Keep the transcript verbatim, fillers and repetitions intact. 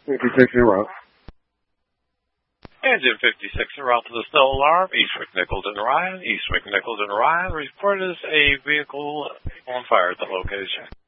fifty-six en route. Engine fifty-six en route to the Snow Alarm, Eastwick, Nichols, and Ryan. Eastwick, Nichols, and Ryan report as a vehicle on fire at the location.